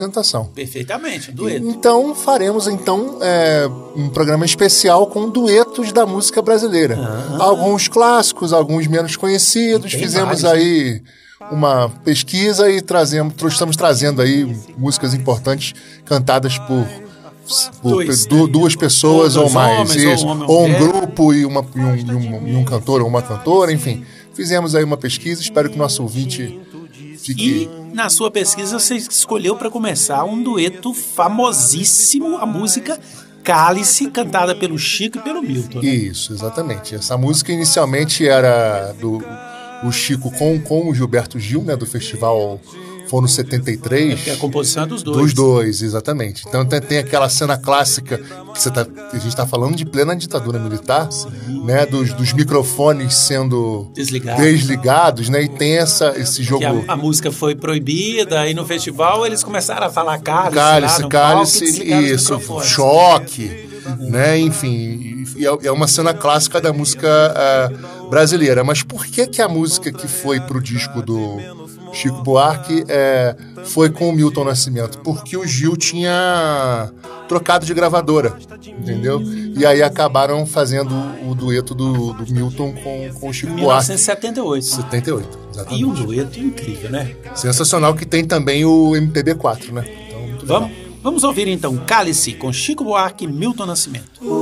apresentação. Perfeitamente, um dueto. Então faremos um programa especial com duetos da música brasileira. Alguns clássicos, alguns menos conhecidos. Fizemos aí uma pesquisa e estamos trazendo aí músicas importantes cantadas por duas pessoas ou mais, homens, ou um grupo e um cantor ou uma cantora, enfim. Fizemos aí uma pesquisa, espero que o nosso ouvinte fique... E na sua pesquisa você escolheu para começar um dueto famosíssimo, a música Cálice, cantada pelo Chico e pelo Milton. Né? Isso, exatamente. Essa música inicialmente era o Chico com o Gilberto Gil, né, do festival Fono 73. Porque a composição é dos dois. Dos dois, exatamente. Então tem aquela cena clássica que a gente está falando de plena ditadura militar, né, dos microfones sendo desligados, né, e tem esse jogo... Que a música foi proibida, aí no festival eles começaram a falar cálice, isso, choque, né, enfim, é uma cena clássica da música brasileira. Mas por que a música que foi pro disco do Chico Buarque foi com o Milton Nascimento? Porque o Gil tinha trocado de gravadora, entendeu? E aí acabaram fazendo o dueto do Milton com o Chico Buarque. 1978. 78, exatamente. E um dueto incrível, né? Sensacional, que tem também o MPB4, né? Então, muito legal. Vamos ouvir então Cálice com Chico Buarque e Milton Nascimento.